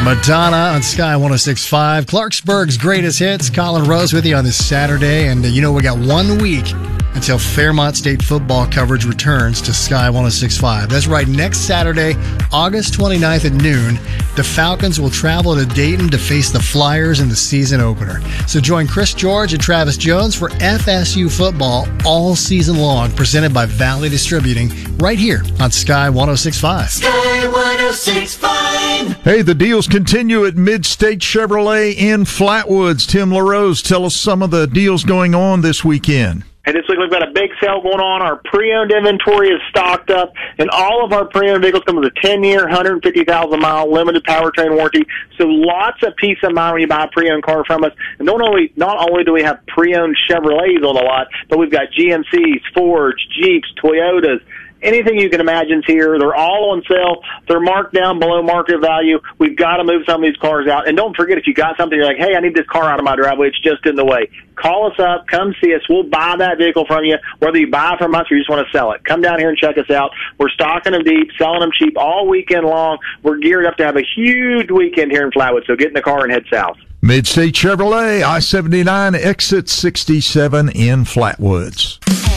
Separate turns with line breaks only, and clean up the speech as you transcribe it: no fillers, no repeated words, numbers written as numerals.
Madonna on Sky 106.5. Clarksburg's greatest hits. Colin Rose with you on this Saturday. And we got 1 week until Fairmont State football coverage returns to Sky 106.5. That's right. Next Saturday, August 29th at noon, the Falcons will travel to Dayton to face the Flyers in the season opener. So join Chris George and Travis Jones for FSU football all season long, presented by Valley Distributing, right here on Sky 106.5.
Sky 106.5.
Hey, the deals continue at Mid-State Chevrolet in Flatwoods. Tim LaRose, tell us some of the deals going on this weekend.
And this week we've got a big sale going on. Our pre-owned inventory is stocked up, and all of our pre-owned vehicles come with a 10-year, 150,000-mile limited powertrain warranty. So lots of peace of mind when you buy a pre-owned car from us. And not only do we have pre-owned Chevrolets on the lot, but we've got GMCs, Fords, Jeeps, Toyotas. Anything you can imagine's here. They're all on sale. They're marked down below market value. We've got to move some of these cars out. And don't forget, if you got something, you're like, hey, I need this car out of my driveway, it's just in the way. Call us up. Come see us. We'll buy that vehicle from you, whether you buy it from us or you just want to sell it. Come down here and check us out. We're stocking them deep, selling them cheap all weekend long. We're geared up to have a huge weekend here in Flatwood, so get in the car and head south.
Mid-State Chevrolet, I-79, exit 67 in Flatwoods.